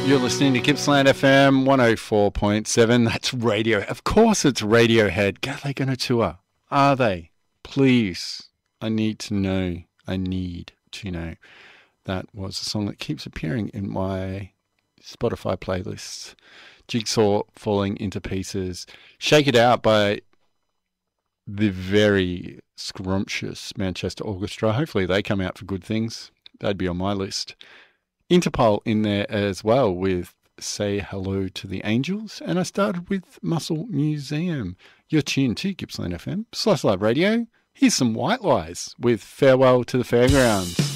You're listening to Gippsland FM 104.7. That's radio. Of course it's Radiohead. Are they going to tour? Are they? Please. I need to know. That was a song that keeps appearing in my Spotify playlists. Jigsaw Falling into Pieces. Shake It Out by the very scrumptious Manchester Orchestra. Hopefully they come out for good things. That'd be on my list. Interpol in there as well with Say Hello to the Angels. And I started with Muscle Museum. You're tuned to Gippsland FM. Slice Live Radio. Here's some White Lies with Farewell to the Fairgrounds.